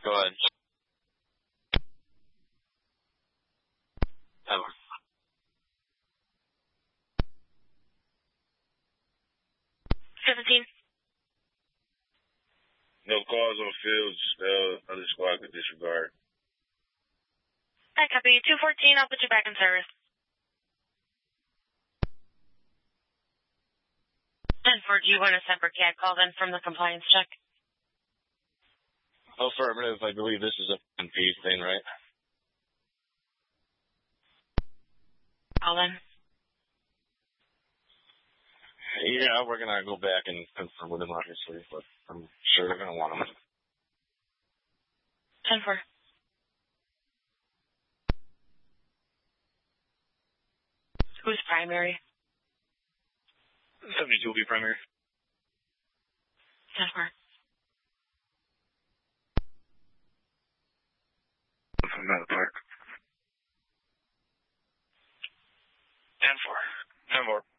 Go ahead. 17. No calls on field, just other squad could disregard. I copy. 214, I'll put you back in service. 10-4, do you want a separate CAD call then from the compliance check? Affirmative. I believe this is a confused thing, right? Call then. Yeah, we're going to go back and confirm with him, obviously, but I'm sure they're going to want him. 10-4. Who's primary? 72 will be primary. 10-4. From Mount Park. 10-4. 10-4.